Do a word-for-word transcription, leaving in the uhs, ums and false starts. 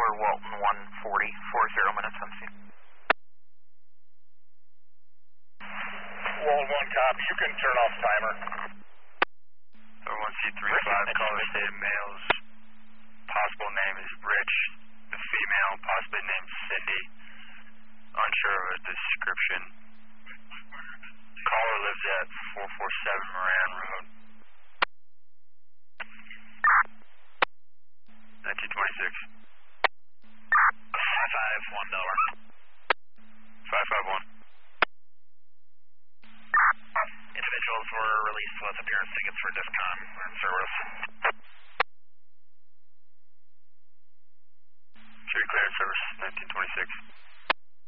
Walton one forty, four zero minutes M C. Walton one copy, you can turn off timer. one C three five, caller stated males. Possible name is Rich. The female, possibly named Cindy. Unsure of a description. Caller lives at four four seven Moran Road. nineteen twenty-six. five five one dollar. five five one. Individuals were released with appearance tickets for DIFCON and service. Security clearance service, nineteen twenty-six.